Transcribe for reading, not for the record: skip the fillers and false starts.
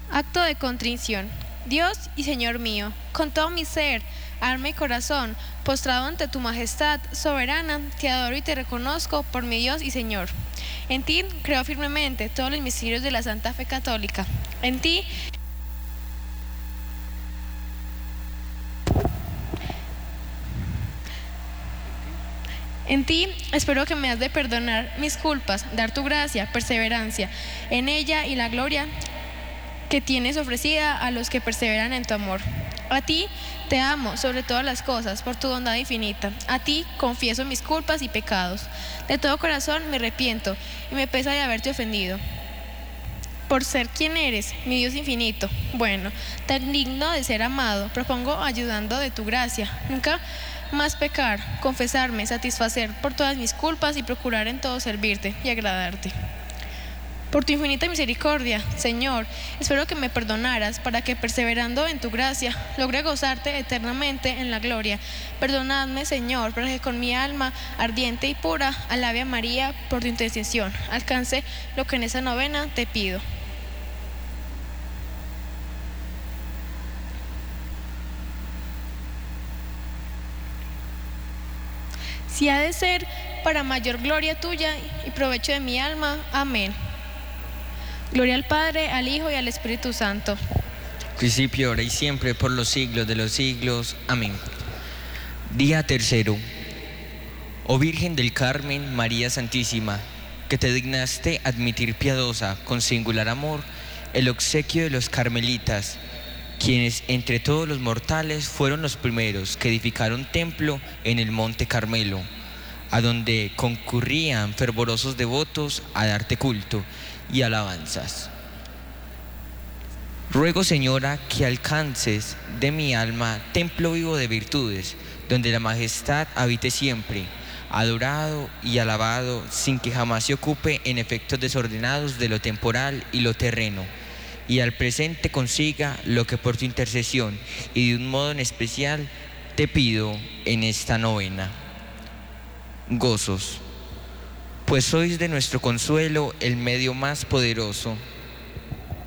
Acto de contrición. Dios y Señor mío, con todo mi ser, alma y corazón, postrado ante tu majestad soberana, te adoro y te reconozco por mi Dios y Señor. En ti creo firmemente todos los misterios de la Santa Fe Católica. En ti espero que me has de perdonar mis culpas, dar tu gracia, perseverancia en ella y la gloria que tienes ofrecida a los que perseveran en tu amor. A ti te amo sobre todas las cosas por tu bondad infinita. A ti confieso mis culpas y pecados. De todo corazón me arrepiento y me pesa de haberte ofendido. Por ser quien eres, mi Dios infinito, bueno, tan digno de ser amado, propongo ayudando de tu gracia. Nunca más pecar, confesarme, satisfacer por todas mis culpas y procurar en todo servirte y agradarte. Por tu infinita misericordia, Señor, espero que me perdonaras para que, perseverando en tu gracia, logre gozarte eternamente en la gloria. Perdonadme, Señor, para que con mi alma ardiente y pura alabe a María por tu intercesión. Alcance lo que en esa novena te pido. Si ha de ser para mayor gloria tuya y provecho de mi alma. Amén. Gloria al Padre, al Hijo y al Espíritu Santo. Principio, ahora y siempre, por los siglos de los siglos. Amén. Día tercero. Oh Virgen del Carmen, María Santísima, que te dignaste admitir piadosa, con singular amor, el obsequio de los carmelitas, quienes entre todos los mortales fueron los primeros que edificaron templo en el Monte Carmelo, a donde concurrían fervorosos devotos a darte culto y alabanzas. Ruego, Señora, que alcances de mi alma templo vivo de virtudes, donde la majestad habite siempre, adorado y alabado, sin que jamás se ocupe en efectos desordenados de lo temporal y lo terreno, y al presente consiga lo que por tu intercesión y de un modo en especial te pido en esta novena. Gozos. Pues sois de nuestro consuelo el medio más poderoso,